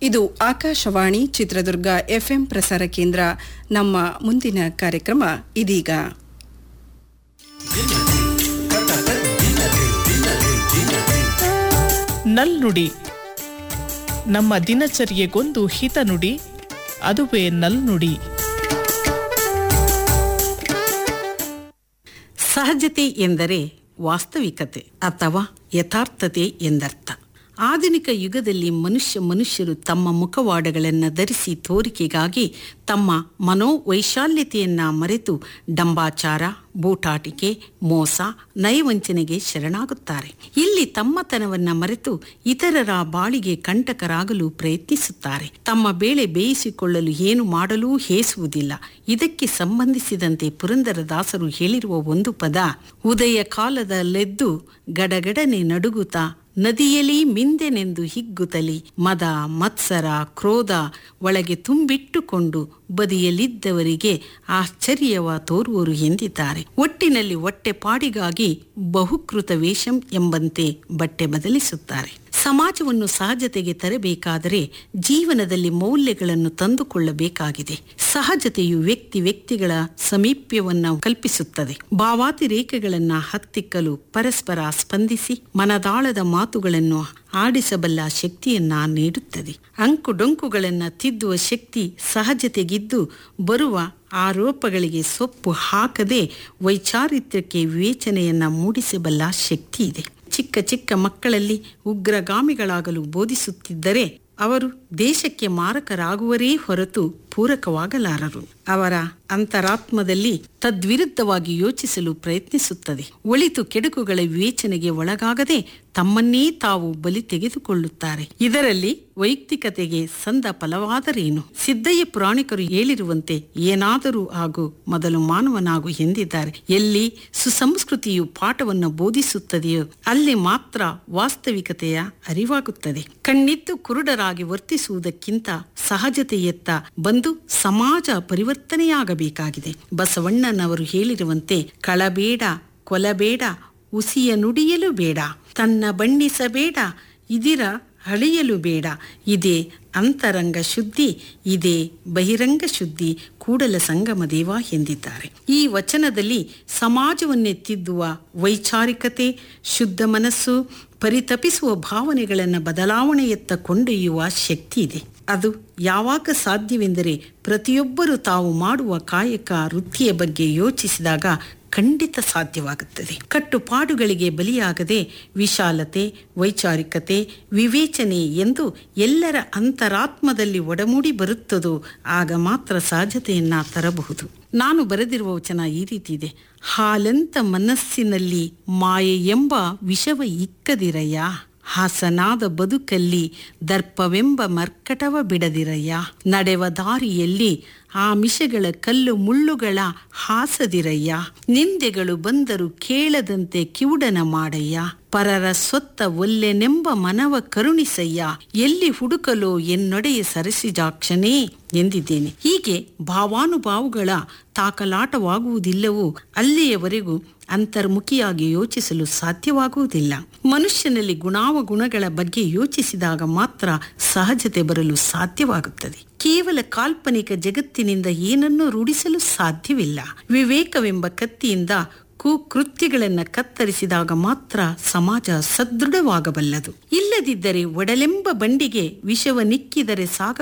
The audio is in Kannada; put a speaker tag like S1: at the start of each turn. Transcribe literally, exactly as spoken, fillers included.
S1: ಇದು ಆಕಾಶವಾಣಿ ಚಿತ್ರದುರ್ಗ ಎಫ್ಎಂ ಪ್ರಸಾರ ಕೇಂದ್ರ. ನಮ್ಮ ಮುಂದಿನ ಕಾರ್ಯಕ್ರಮ ಇದೀಗ.
S2: ನಲ್ನುಡಿ ನಮ್ಮ ದಿನಚರ್ಯೆಗೊಂದು ಹಿತನುಡಿ, ಅದುವೇ ನಲ್ನುಡಿ.
S3: ಸಹಜತೆ ಎಂದರೆ ವಾಸ್ತವಿಕತೆ ಅಥವಾ ಯಥಾರ್ಥತೆ ಎಂದರ್ಥ. ಆಧುನಿಕ ಯುಗದಲ್ಲಿ ಮನುಷ್ಯ ಮನುಷ್ಯರು ತಮ್ಮ ಮುಖವಾಡಗಳನ್ನು ಧರಿಸಿ ತೋರಿಕೆಗಾಗಿ ತಮ್ಮ ಮನೋವೈಶಾಲ್ಯತೆಯನ್ನು ಮರೆತು ಡಂಬಾಚಾರ, ಬೂಟಾಟಿಕೆ, ಮೋಸ, ನಯವಂಚನೆಗೆ ಶರಣಾಗುತ್ತಾರೆ. ಇಲ್ಲಿ ತಮ್ಮತನವನ್ನು ಮರೆತು ಇತರರ ಬಾಳಿಗೆ ಕಂಟಕರಾಗಲು ಪ್ರಯತ್ನಿಸುತ್ತಾರೆ. ತಮ್ಮ ಬೇಳೆ ಬೇಯಿಸಿಕೊಳ್ಳಲು ಏನು ಮಾಡಲೂ ಹೇಸುವುದಿಲ್ಲ. ಇದಕ್ಕೆ ಸಂಬಂಧಿಸಿದಂತೆ ಪುರಂದರದಾಸರು ಹೇಳಿರುವ ಒಂದು ಪದ, ಉದಯ ಕಾಲದಲ್ಲೆದ್ದು ಗಡಗಡನೆ ನಡುಗುತ್ತಾ ನದಿಯಲಿ ಮಿಂದೆನೆಂದು ಹಿಗ್ಗುತ್ತಲಿ ಮದ ಮತ್ಸರ ಕ್ರೋಧ ಒಳಗೆ ತುಂಬಿಟ್ಟುಕೊಂಡು ಬದಿಯಲ್ಲಿದ್ದವರಿಗೆ ಆಶ್ಚರ್ಯವ ತೋರುವರು ಎಂದಿದ್ದಾರೆ. ಒಟ್ಟಿನಲ್ಲಿ ಹೊಟ್ಟೆಪಾಡಿಗಾಗಿ ಬಹುಕೃತ ವೇಷಂ ಎಂಬಂತೆ ಬಟ್ಟೆ ಬದಲಿಸುತ್ತಾರೆ. ಸಮಾಜವನ್ನು ಸಹಜತೆಗೆ ತರಬೇಕಾದರೆ ಜೀವನದಲ್ಲಿ ಮೌಲ್ಯಗಳನ್ನು ತಂದುಕೊಳ್ಳಬೇಕಾಗಿದೆ. ಸಹಜತೆಯು ವ್ಯಕ್ತಿ ವ್ಯಕ್ತಿಗಳ ಸಮೀಪ್ಯವನ್ನು ಕಲ್ಪಿಸುತ್ತದೆ. ಭಾವಾತಿರೇಕಗಳನ್ನು ಹತ್ತಿಕ್ಕಲು ಪರಸ್ಪರ ಸ್ಪಂದಿಸಿ ಮನದಾಳದ ಮಾತುಗಳನ್ನು ಆಡಿಸಬಲ್ಲ ಶಕ್ತಿಯನ್ನ ನೀಡುತ್ತದೆ. ಅಂಕುಡೊಂಕುಗಳನ್ನು ತಿದ್ದುವ ಶಕ್ತಿ ಸಹಜತೆಗಿದ್ದು ಬರುವ ಆರೋಪಗಳಿಗೆ ಸೊಪ್ಪು ಹಾಕದೆ ವೈಚಾರಿತ್ರ್ಯಕ್ಕೆ ವಿವೇಚನೆಯನ್ನ ಮೂಡಿಸಬಲ್ಲ ಶಕ್ತಿ ಇದೆ. ಚಿಕ್ಕ ಚಿಕ್ಕ ಮಕ್ಕಳಲ್ಲಿ ಉಗ್ರಗಾಮಿಗಳಾಗಲು ಬೋಧಿಸುತ್ತಿದ್ದರೆ ಅವರು ದೇಶಕ್ಕೆ ಮಾರಕರಾಗುವರೇ ಹೊರತು ಪೂರಕವಾಗಲಾರರು. ಅವರ ಅಂತರಾತ್ಮದಲ್ಲಿ ತದ್ವಿರುದ್ಧವಾಗಿ ಯೋಚಿಸಲು ಪ್ರಯತ್ನಿಸುತ್ತದೆ. ಒಳಿತು ಕೆಡುಕುಗಳ ವಿವೇಚನೆಗೆ ಒಳಗಾಗದೆ ತಮ್ಮನ್ನೇ ತಾವು ಬಲಿ ತೆಗೆದುಕೊಳ್ಳುತ್ತಾರೆ. ಇದರಲ್ಲಿ ವೈಯಕ್ತಿಕತೆಗೆ ಸಂದ ಫಲವಾದರೇನು? ಸಿದ್ದಯ್ಯ ಪುರಾಣಿಕರು ಹೇಳಿರುವಂತೆ ಏನಾದರೂ ಆಗು ಮೊದಲು ಮಾನವನಾಗು ಎಂದಿದ್ದಾರೆ. ಎಲ್ಲಿ ಸುಸಂಸ್ಕೃತಿಯು ಪಾಠವನ್ನು ಬೋಧಿಸುತ್ತದೆಯೋ ಅಲ್ಲಿ ಮಾತ್ರ ವಾಸ್ತವಿಕತೆಯ ಅರಿವಾಗುತ್ತದೆ. ಕಣ್ಣಿದ್ದು ಕುರುಡರಾಗಿ ವರ್ತಿಸುವುದಕ್ಕಿಂತ ಸಹಜತೆಯತ್ತ ಬಂದು ಸಮಾಜ ಪರಿವರ್ತನೆಯಾಗಬೇಕಾಗಿದೆ. ಬಸವಣ್ಣನವರು ಹೇಳಿರುವಂತೆ ಕಳಬೇಡ, ಕೊಲಬೇಡ, ಉಸಿಯ ನುಡಿಯಲು ಬೇಡ, ತನ್ನ ಬಣ್ಣಿಸಬೇಡ, ಇದಿರ ಅಳಿಯಲು ಬೇಡ. ಇದೇ ಅಂತರಂಗ ಶುದ್ಧಿ, ಇದೇ ಬಹಿರಂಗ ಶುದ್ಧಿ, ಕೂಡಲ ಸಂಗಮ ದೇವ ಎಂದಿದ್ದಾರೆ. ಈ ವಚನದಲ್ಲಿ ಸಮಾಜವನ್ನೇ ತಿದ್ದುವ ವೈಚಾರಿಕತೆ, ಶುದ್ಧ ಮನಸ್ಸು, ಪರಿತಪಿಸುವ ಭಾವನೆಗಳನ್ನು ಬದಲಾವಣೆಯತ್ತ ಕೊಂಡೊಯ್ಯುವ ಶಕ್ತಿ ಇದೆ. ಅದು ಯಾವಾಗ ಸಾಧ್ಯವೆಂದರೆ ಪ್ರತಿಯೊಬ್ಬರು ತಾವು ಮಾಡುವ ಕಾಯಕ ವೃತ್ತಿಯ ಬಗ್ಗೆ ಯೋಚಿಸಿದಾಗ ಖಂಡಿತ ಸಾಧ್ಯವಾಗುತ್ತದೆ. ಕಟ್ಟುಪಾಡುಗಳಿಗೆ ಬಲಿಯಾಗದೆ ವಿಶಾಲತೆ, ವೈಚಾರಿಕತೆ, ವಿವೇಚನೆ ಎಂದು ಎಲ್ಲರ ಅಂತರಾತ್ಮದಲ್ಲಿ ಒಡಮೂಡಿ ಬರುತ್ತದೋ ಆಗ ಮಾತ್ರ ಸಹಜತೆಯನ್ನ ತರಬಹುದು. ನಾನು ಬರೆದಿರುವ ವಚನ ಈ ರೀತಿ ಇದೆ. ಹಾಲೆಂತ ಮನಸ್ಸಿನಲ್ಲಿ ಮಾಯೆ ಎಂಬ ವಿಷವ ಇಕ್ಕದಿರಯ್ಯ, ಹಾಸನಾದ ಬದುಕಲ್ಲಿ ದರ್ಪವೆಂಬ ಮರ್ಕಟವ ಬಿಡದಿರಯ್ಯ, ನಡೆವ ದಾರಿಯಲ್ಲಿ ಆಮಿಷಗಳ ಕಲ್ಲು ಮುಳ್ಳುಗಳ ಹಾಸದಿರಯ್ಯ, ನಿಂದೆಗಳು ಬಂದರು ಕೇಳದಂತೆ ಕಿವುಡನ ಮಾಡಯ್ಯ, ಪರರ ಸ್ವತ್ತ ಒಲ್ಲೆನೆಂಬ ಮನವ ಕರುಣಿಸಯ್ಯ, ಎಲ್ಲಿ ಹುಡುಕಲೋ ಎನ್ನೊಡೆಯ ಸರಸಿಜಾಕ್ಷನೇ ಎಂದಿದ್ದೇನೆ. ಹೀಗೆ ಭಾವಾನುಭಾವಗಳ ತಾಕಲಾಟವಾಗುವುದಿಲ್ಲವೋ ಅಲ್ಲಿಯವರೆಗೂ ಅಂತರ್ಮುಖಿಯಾಗಿ ಯೋಚಿಸಲು ಸಾಧ್ಯವಾಗುವುದಿಲ್ಲ. ಮನುಷ್ಯನಲ್ಲಿ ಗುಣಾವಗುಣಗಳ ಬಗ್ಗೆ ಯೋಚಿಸಿದಾಗ ಮಾತ್ರ ಸಹಜತೆ ಬರಲು ಸಾಧ್ಯವಾಗುತ್ತದೆ. ಕೇವಲ ಕಾಲ್ಪನಿಕ ಜಗತ್ತಿನಿಂದ ಏನನ್ನೂ ರೂಢಿಸಲು ಸಾಧ್ಯವಿಲ್ಲ. ವಿವೇಕವೆಂಬ ಕತ್ತಿಯಿಂದ ಕುಕೃತ್ಯಗಳನ್ನು ಕತ್ತರಿಸಿದಾಗ ಮಾತ್ರ ಸಮಾಜ ಸದೃಢವಾಗಬಲ್ಲದು. ಇಲ್ಲದಿದ್ದರೆ ಒಡಲೆಂಬ ಬಂಡಿಗೆ ವಿಷವ ನಿಕ್ಕಿದರೆ ಸಾಗ